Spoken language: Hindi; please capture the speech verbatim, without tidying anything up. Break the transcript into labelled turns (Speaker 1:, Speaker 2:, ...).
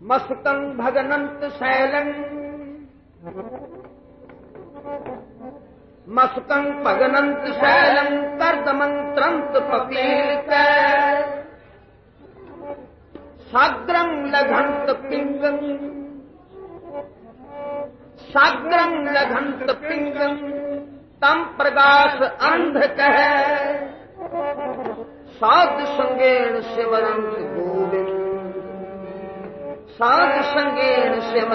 Speaker 1: मस्तकं भगनंत शैलं मस्तकं भगनंत शैलं कर्दमंत्रंत पपीलिक साग्रं लघंत पिंगं साग्रं लघंत पिंगं तम प्रकाश अंध कह साध संगेण शिवरंग गोविंद साध संगेण शिव